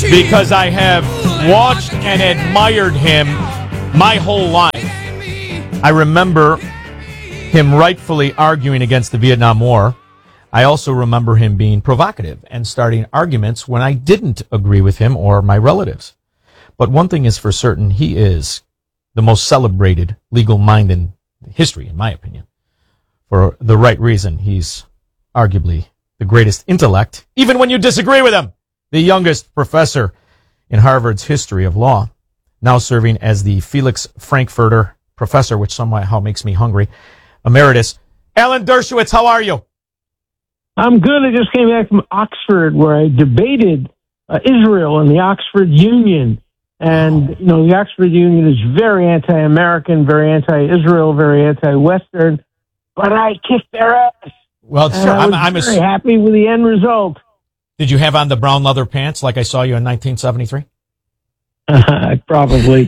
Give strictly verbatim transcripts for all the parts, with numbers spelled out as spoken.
because I have watched and admired him my whole life. I remember him rightfully arguing against the Vietnam War. I also remember him being provocative and starting arguments when I didn't agree with him or my relatives. But one thing is for certain, he is the most celebrated legal mind in history, in my opinion. For the right reason, he's arguably the greatest intellect, even when you disagree with him. The youngest professor in Harvard's history of law, now serving as the Felix Frankfurter professor, which somehow makes me hungry, emeritus. Alan Dershowitz, how are you? I'm good. I just came back from Oxford, where I debated uh, Israel and the Oxford Union. And, you know, the Oxford Union is very anti-American, very anti-Israel, very anti-Western. But I kicked their ass. Well, sir, I I'm, was I'm very a, happy with the end result. Did you have on the brown leather pants like I saw you in nineteen seventy-three? Uh, probably.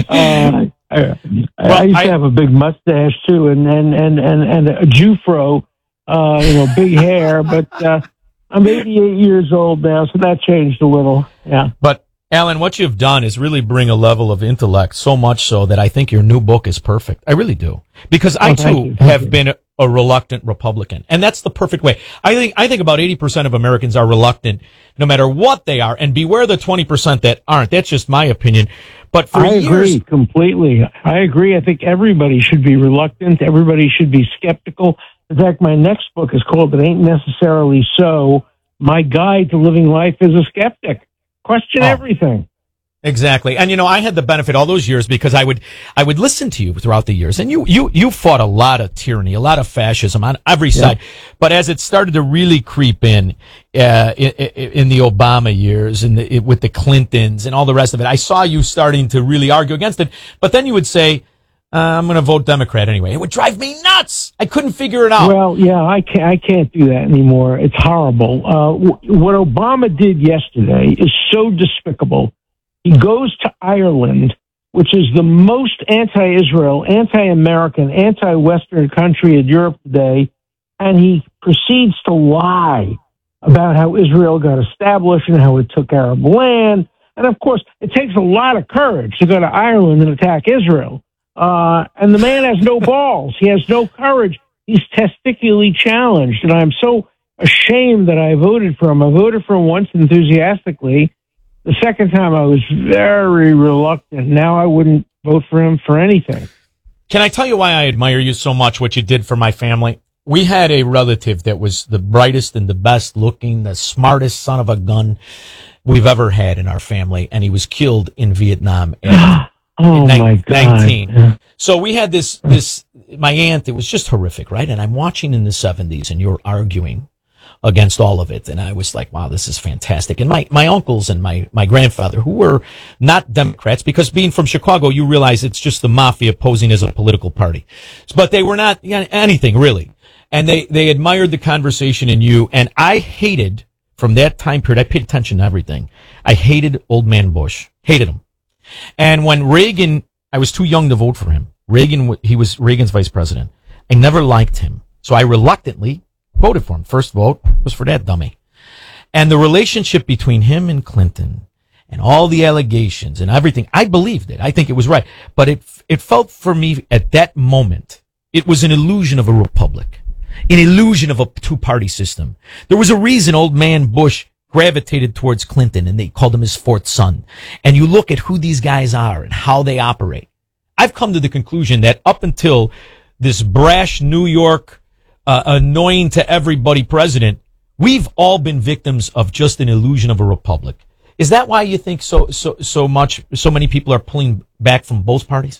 uh, I, well, I used I, to have a big mustache, too, and, and, and, and, and a Jufro. Uh, you know, big hair, but uh, I'm eighty-eight years old now, so that changed a little. Yeah. But, Alan, what you've done is really bring a level of intellect, so much so that I think your new book is perfect. I really do. Because I, oh, too, you, have you. been a, a reluctant Republican. And that's the perfect way. I think I think about eighty percent of Americans are reluctant, no matter what they are. And beware the twenty percent that aren't. That's just my opinion. But for I years, agree completely. I agree. I think everybody should be reluctant. Everybody should be skeptical. In fact, my next book is called It Ain't Necessarily So, My Guide to Living Life as a Skeptic. Question oh, everything. Exactly. And, you know, I had the benefit all those years because I would I would listen to you throughout the years. And you, you, you fought a lot of tyranny, a lot of fascism on every side. Yeah. But as it started to really creep in, uh, in, in the Obama years and the, with the Clintons and all the rest of it, I saw you starting to really argue against it. But then you would say, Uh, I'm going to vote Democrat anyway. It would drive me nuts. I couldn't figure it out. Well, yeah, I can't, I can't do that anymore. It's horrible. Uh, w- what Obama did yesterday is so despicable. He goes to Ireland, which is the most anti-Israel, anti-American, anti-Western country in Europe today, and he proceeds to lie about how Israel got established and how it took Arab land. And, of course, it takes a lot of courage to go to Ireland and attack Israel. Uh, and the man has no balls. He has no courage. He's testicularly challenged. And I'm so ashamed that I voted for him. I voted for him once enthusiastically. The second time I was very reluctant. Now I wouldn't vote for him for anything. Can I tell you why I admire you so much, what you did for my family? We had a relative that was the brightest and the best looking, the smartest son of a gun we've ever had in our family. And he was killed in Vietnam. And Oh Nin- my God! nineteen. So we had this, this. My aunt. It was just horrific, right? And I'm watching in the seventies, and you're arguing against all of it, and I was like, "Wow, this is fantastic." And my my uncles and my my grandfather, who were not Democrats, because being from Chicago, you realize it's just the mafia posing as a political party, but they were not you know, anything really. And they they admired the conversation in you, and I hated from that time period. I paid attention to everything. I hated Old Man Bush. Hated him. And when Reagan, I was too young to vote for him. Reagan, he was Reagan's vice president. I never liked him. So I reluctantly voted for him. First vote was for that dummy. And the relationship between him and Clinton and all the allegations and everything, I believed it. I think it was right. But it, it felt for me at that moment, it was an illusion of a republic, an illusion of a two-party system. There was a reason Old Man Bush gravitated towards Clinton, and they called him his fourth son. And you look at who these guys are and how they operate. I've come to the conclusion that up until this brash New York, uh, annoying to everybody president, we've all been victims of just an illusion of a republic. Is that why you think so so so much, so many people are pulling back from both parties?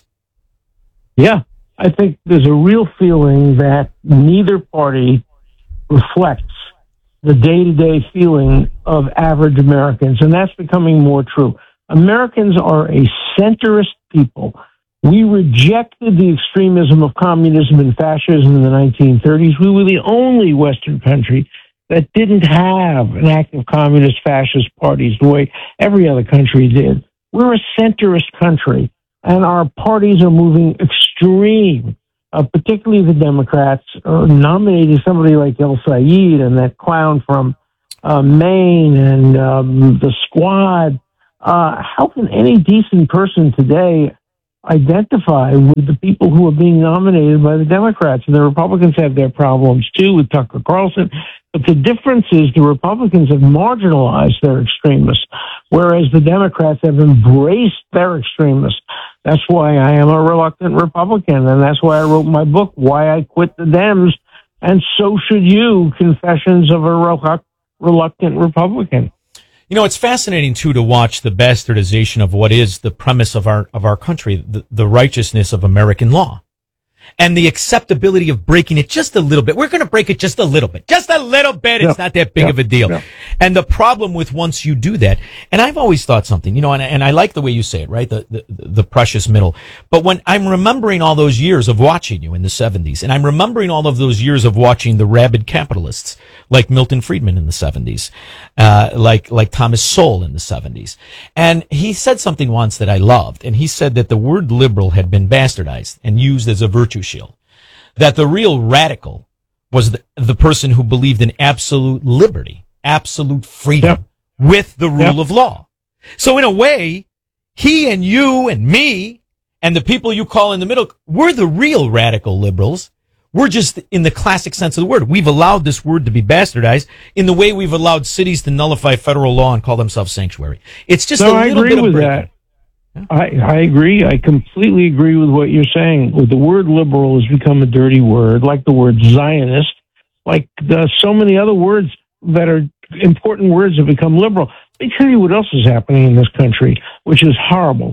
Yeah, I think there's a real feeling that neither party reflects the day-to-day feeling of average Americans, and that's becoming more true. Americans are a centrist people. We rejected the extremism of communism and fascism in the nineteen thirties. We were the only Western country that didn't have an active communist fascist parties the way every other country did. We're a centrist country, and our parties are moving extreme. Uh, particularly the Democrats, uh, nominating somebody like El Sayed and that clown from uh, Maine and um, the Squad. Uh, how can any decent person today identify with the people who are being nominated by the Democrats? And the Republicans have their problems too with Tucker Carlson. But the difference is the Republicans have marginalized their extremists, whereas the Democrats have embraced their extremists. That's why I am a reluctant Republican, and that's why I wrote my book, Why I Quit the Dems, and so should you, Confessions of a Relu- Reluctant Republican. You know, it's fascinating, too, to watch the bastardization of what is the premise of our of our country, the, the righteousness of American law. And the acceptability of breaking it just a little bit. We're going to break it just a little bit. Just a little bit. It's yeah. not that big yeah. of a deal. Yeah. And the problem with once you do that, and I've always thought something, you know, and, and I like the way you say it, right? The, the, the precious middle. But when I'm remembering all those years of watching you in the seventies, and I'm remembering all of those years of watching the rabid capitalists like Milton Friedman in the seventies, uh, like, like Thomas Sowell in the seventies. And he said something once that I loved, and he said that the word liberal had been bastardized and used as a virtue shield. That the real radical was the, the person who believed in absolute liberty, absolute freedom, yep. with the rule yep. of law. So in a way, he and you and me and the people you call in the middle, we're the real radical liberals. We're just, in the classic sense of the word, we've allowed this word to be bastardized in the way we've allowed cities to nullify federal law and call themselves sanctuary. It's just no, a little I agree bit of with breaking. that. I, I agree. I completely agree with what you're saying. The word liberal has become a dirty word, like the word Zionist, like the, so many other words that are important words have become liberal. Let me tell you what else is happening in this country, which is horrible.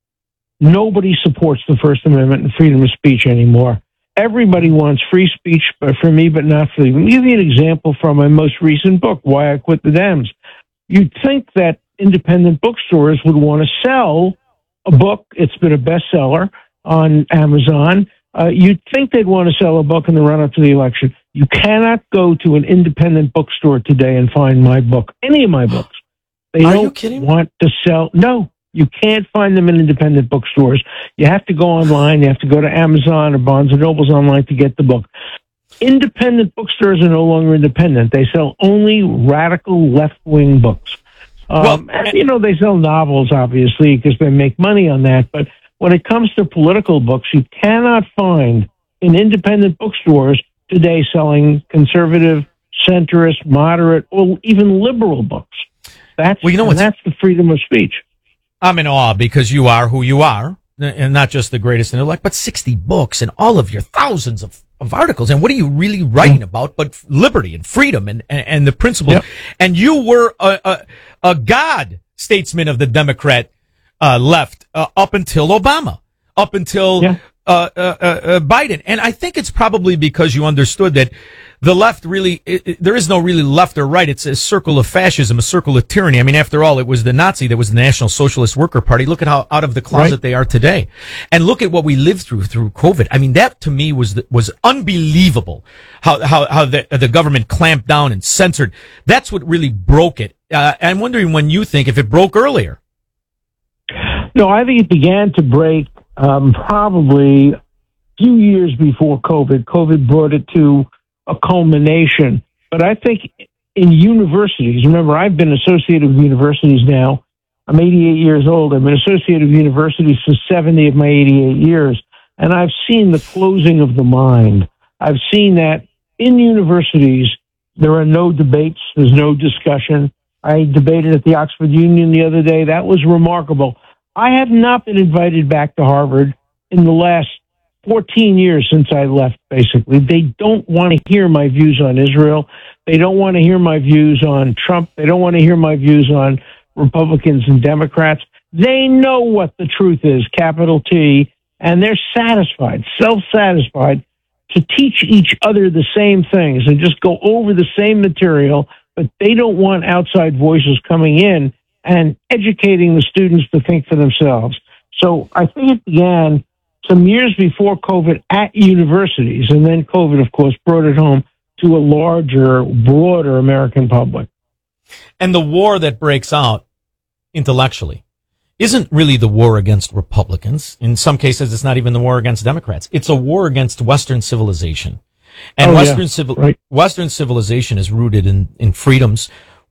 Nobody supports the First Amendment and freedom of speech anymore. Everybody wants free speech for me, but not for you. Let me give you an example from my most recent book, Why I Quit the Dems. You'd think that independent bookstores would want to sell a book. It's been a bestseller on Amazon. Uh, you'd think they'd want to sell a book in the run-up to the election. You cannot go to an independent bookstore today and find my book, any of my books. They Are don't you kidding? want to sell. No, you can't find them in independent bookstores. You have to go online. You have to go to Amazon or Barnes and Noble's online to get the book. Independent bookstores are no longer independent. They sell only radical left-wing books. Um, well, and, you know, they sell novels, obviously, because they make money on that. But when it comes to political books, you cannot find in independent bookstores today selling conservative, centrist, moderate, or even liberal books. That's, well, you know, that's the freedom of speech. I'm in awe because you are who you are, and not just the greatest intellect, but sixty books and all of your thousands of, of articles. And what are you really writing about but liberty and freedom and, and, and the principles? Yep. And you were a, a, a god statesman of the Democrat uh, left uh, up until Obama, up until yeah. uh, uh, uh, Biden. And I think it's probably because you understood that the left really, it, it, there is no really left or right. It's a circle of fascism, a circle of tyranny. I mean, after all, it was the Nazi that was the National Socialist Worker Party. Look at how out of the closet right. they are today. And look at what we lived through, through COVID. I mean, that to me was, the, was unbelievable how, how, how the, the government clamped down and censored. That's what really broke it. Uh, I'm wondering when you think if it broke earlier. No, I think it began to break, um, probably a few years before COVID. COVID brought it to a culmination. But I think in universities, remember, I've been associated with universities now. I'm eighty-eight years old. I've been associated with universities for seventy of my eighty-eight years. And I've seen the closing of the mind. I've seen that in universities, there are no debates. There's no discussion. I debated at the Oxford Union the other day. That was remarkable. I have not been invited back to Harvard in the last fourteen years since I left, basically. They don't want to hear my views on Israel. They don't want to hear my views on Trump. They don't want to hear my views on Republicans and Democrats. They know what the truth is, capital T, and they're satisfied, self-satisfied, to teach each other the same things and just go over the same material, but they don't want outside voices coming in and educating the students to think for themselves. So I think it began some years before COVID at universities, and then COVID, of course, brought it home to a larger, broader American public. And the war that breaks out intellectually isn't really the war against Republicans. In some cases, it's not even the war against Democrats. It's a war against Western civilization. And oh, Western, yeah. civil, right. Western civilization is rooted in, in freedoms,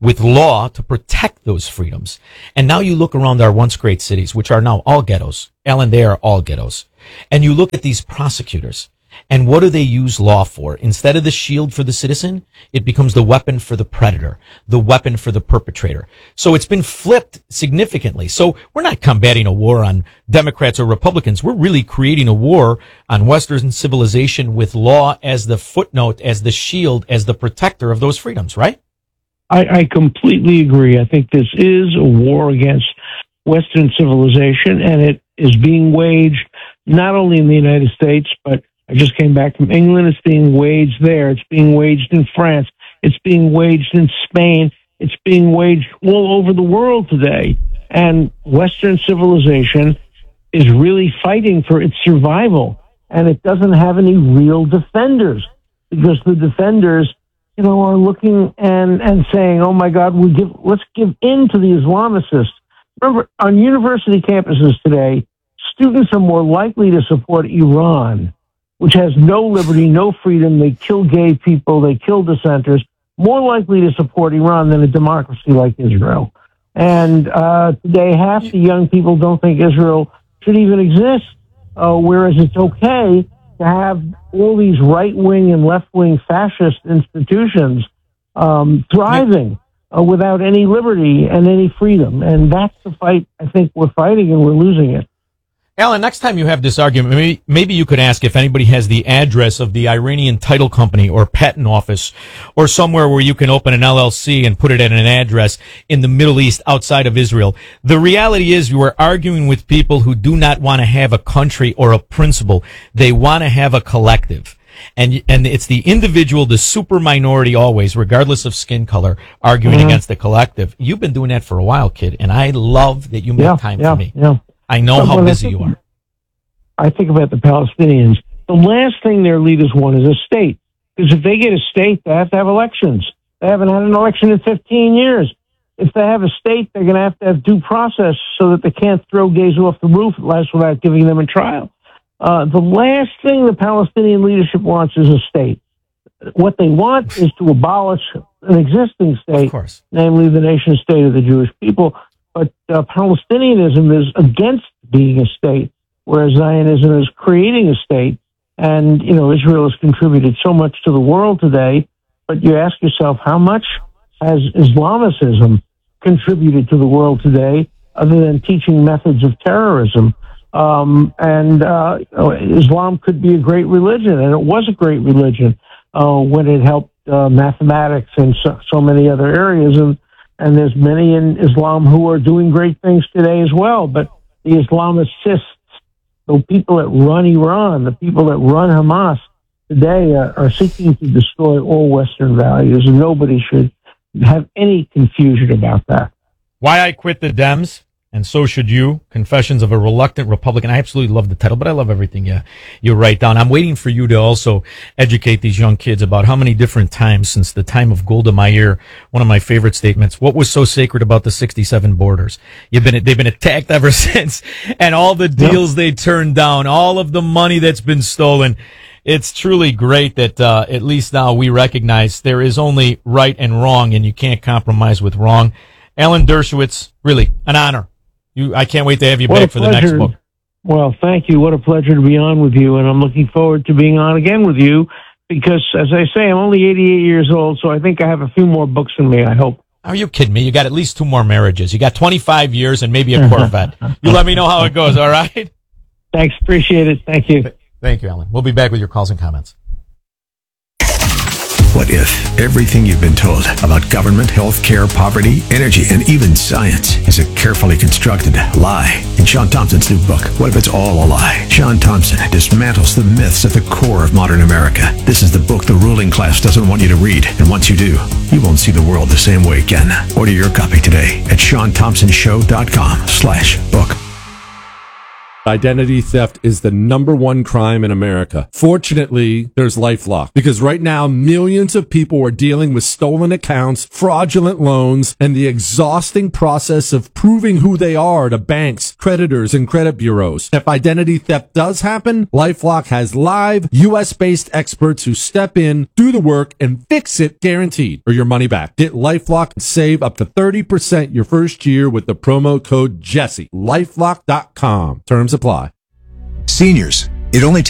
with law to protect those freedoms. And now you look around our once great cities, which are now all ghettos. Ellen, they are all ghettos. And you look at these prosecutors, and what do they use law for? Instead of the shield for the citizen, it becomes the weapon for the predator, the weapon for the perpetrator. So it's been flipped significantly. So we're not combating a war on Democrats or Republicans. We're really creating a war on Western civilization with law as the footnote, as the shield, as the protector of those freedoms, right? I, I completely agree. I think this is a war against Western civilization, and it is being waged not only in the United States, but I just came back from England. It's being waged there. It's being waged in France. It's being waged in Spain. It's being waged all over the world today. And Western civilization is really fighting for its survival. And it doesn't have any real defenders, because the defenders, you know, are looking and, and saying, oh my God, we give, let's give in to the Islamicists. Remember, on university campuses today, students are more likely to support Iran, which has no liberty, no freedom. They kill gay people. They kill dissenters. More likely to support Iran than a democracy like Israel. And uh, today, half the young people don't think Israel should even exist, uh, whereas it's okay to have all these right-wing and left-wing fascist institutions um, thriving uh, without any liberty and any freedom. And that's the fight I think we're fighting, and we're losing it. Alan, next time you have this argument, maybe, maybe you could ask if anybody has the address of the Iranian title company or patent office, or somewhere where you can open an L L C and put it at an address in the Middle East outside of Israel. The reality is you are arguing with people who do not want to have a country or a principle. They want to have a collective. And and it's the individual, the super minority always, regardless of skin color, arguing mm-hmm. against the collective. You've been doing that for a while, kid, and I love that you make yeah, time yeah, for me. Yeah. I know but how busy think, you are. I think about the Palestinians. The last thing their leaders want is a state. Because if they get a state, they have to have elections. They haven't had an election in fifteen years. If they have a state, they're going to have to have due process so that they can't throw gays off the roof at last without giving them a trial. Uh, the last thing the Palestinian leadership wants is a state. What they want is to abolish an existing state, namely the nation state of the Jewish people. But uh, Palestinianism is against being a state, whereas Zionism is creating a state. And, you know, Israel has contributed so much to the world today. But you ask yourself, how much has Islamicism contributed to the world today, other than teaching methods of terrorism? Um, and uh, Islam could be a great religion, and it was a great religion uh, when it helped uh, mathematics and so, so many other areas. And And there's many in Islam who are doing great things today as well. But the Islamicists, the people that run Iran, the people that run Hamas today are, are seeking to destroy all Western values, and nobody should have any confusion about that. Why I Quit the Dems, and So Should You, Confessions of a Reluctant Republican. I absolutely love the title, but I love everything you, you write down. I'm waiting for you to also educate these young kids about how many different times since the time of Golda Meir, one of my favorite statements, what was so sacred about the sixty-seven borders? You've been, they've been attacked ever since, and all the deals yep. they turned down, all of the money that's been stolen. It's truly great that uh, at least now we recognize there is only right and wrong, and you can't compromise with wrong. Alan Dershowitz, really, an honor. You, I can't wait to have you what back for the next book. Well, thank you. What a pleasure to be on with you, and I'm looking forward to being on again with you because, as I say, I'm only eighty-eight years old, so I think I have a few more books in me, I hope. Are you kidding me? You got at least two more marriages. You got twenty-five years and maybe a Corvette. You let me know how it goes, all right? Thanks. Appreciate it. Thank you. Thank you, Alan. We'll be back with your calls and comments. What if everything you've been told about government, healthcare, poverty, energy, and even science is a carefully constructed lie? In Sean Thompson's new book, What If It's All a Lie? Sean Thompson dismantles the myths at the core of modern America. This is the book the ruling class doesn't want you to read, and once you do, you won't see the world the same way again. Order your copy today at sean thompson show dot com slash book. Identity theft is the number one crime in America. Fortunately, there's LifeLock, because right now millions of people are dealing with stolen accounts, fraudulent loans, and the exhausting process of proving who they are to banks, creditors, and credit bureaus. If identity theft does happen, LifeLock has live U S-based experts who step in, do the work, and fix it guaranteed, or your money back. Get LifeLock and save up to thirty percent your first year with the promo code Jesse. LifeLock dot com. Terms apply. Seniors, it only takes